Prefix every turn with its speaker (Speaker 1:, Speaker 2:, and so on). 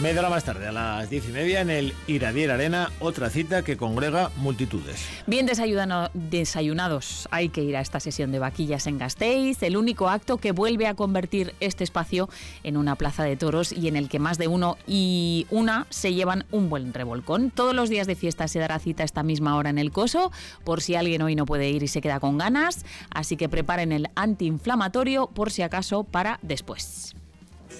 Speaker 1: Media hora más tarde, a las 10:30, en el Iradier Arena, otra cita que congrega multitudes.
Speaker 2: Bien desayunados, hay que ir a esta sesión de vaquillas en Gasteiz, el único acto que vuelve a convertir este espacio en una plaza de toros y en el que más de uno y una se llevan un buen revolcón. Todos los días de fiesta se dará cita a esta misma hora en el Coso, por si alguien hoy no puede ir y se queda con ganas, así que preparen el antiinflamatorio por si acaso para después.